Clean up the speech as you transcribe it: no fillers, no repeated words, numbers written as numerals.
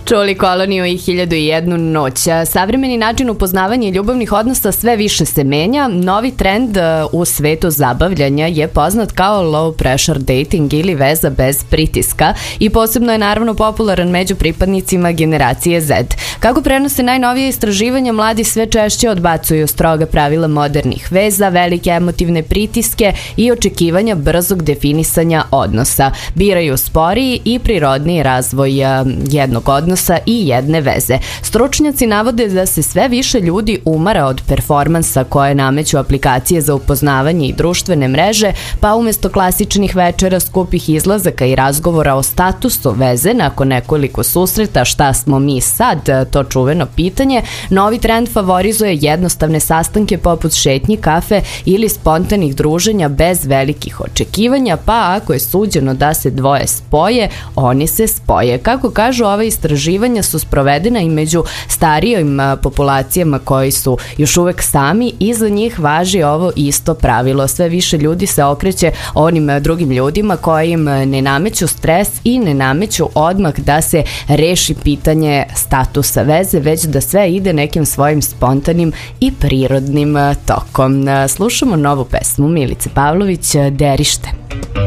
Čuli Koloniju i 1001 noć. Savremeni način upoznavanja ljubavnih odnosa sve više se menja. Novi trend u svetu zabavljanja je poznat kao low pressure dating ili veza bez pritiska i posebno je naravno popularan među pripadnicima generacije Z. Kako prenose najnovije istraživanja, mladi sve češće odbacuju stroga pravila modernih veza, velike emotivne pritiske i očekivanja brzog definisanja odnosa. Biraju sporiji i prirodniji razvoj jednog odnosa i jedne veze. Stručnjaci navode da se sve više ljudi umara od performansa koje nameću aplikacije za upoznavanje i društvene mreže, pa umesto klasičnih večera, skupih izlazaka i razgovora o statusu veze nakon nekoliko susreta, šta smo mi sad, to čuveno pitanje, novi trend favorizuje jednostavne sastanke poput šetnji, kafe ili spontanih druženja bez velikih očekivanja, pa ako je suđeno da se dvoje spoje, oni se spoje. Kako kažu, ova istraživanja su sprovedena i među starijim populacijama koji su još uvek sami i za njih važi ovo isto pravilo. Sve više ljudi se okreće onim drugim ljudima koji im ne nameću stres i ne nameću odmah da se reši pitanje statusa veze, već da sve ide nekim svojim spontanim i prirodnim tokom. Slušamo novu pesmu Milice Pavlović, Derište.